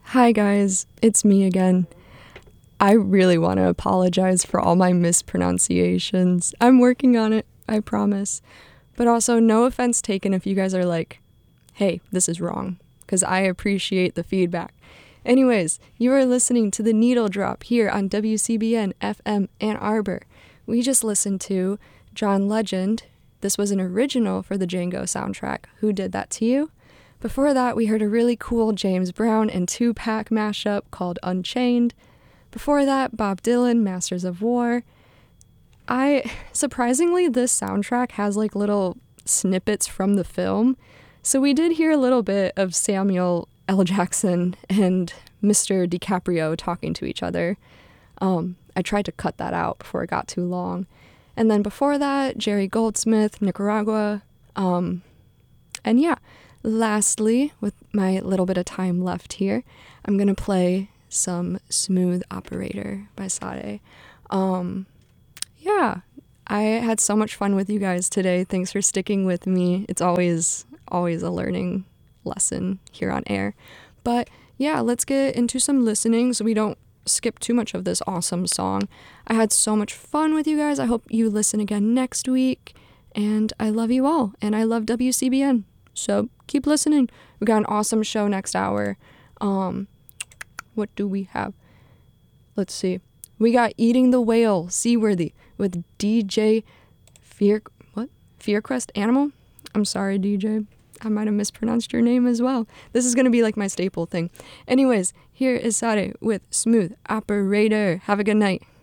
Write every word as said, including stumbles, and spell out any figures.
Hi guys, it's me again. I really want to apologize for all my mispronunciations. I'm working on it, I promise. But also, no offense taken if you guys are like, hey, this is wrong, because I appreciate the feedback. Anyways, you are listening to The Needle Drop here on W C B N F M Ann Arbor. We just listened to John Legend. This was an original for the Django soundtrack. Who Did That to You? Before that, we heard a really cool James Brown and Tupac mashup called Unchained. Before that, Bob Dylan, Masters of War. I, surprisingly, this soundtrack has like little snippets from the film. So we did hear a little bit of Samuel L. Jackson and Mister DiCaprio talking to each other. Um, I tried to cut that out before it got too long. And then before that, Jerry Goldsmith, Nicaragua. Um, and yeah. Lastly, with my little bit of time left here, I'm going to play some Smooth Operator by Sade. Um, yeah, I had so much fun with you guys today. Thanks for sticking with me. It's always, always a learning lesson here on air. But yeah, let's get into some listening so we don't skip too much of this awesome song. I had so much fun with you guys. I hope you listen again next week. And I love you all. And I love W C B N. So keep listening. We got an awesome show next hour. Um, what do we have? Let's see. We got Eating the Whale, Seaworthy, with D J Fear, what? Fearcrest Animal? I'm sorry, D J. I might have mispronounced your name as well. This is going to be like my staple thing. Anyways, here is Sade with Smooth Operator. Have a good night.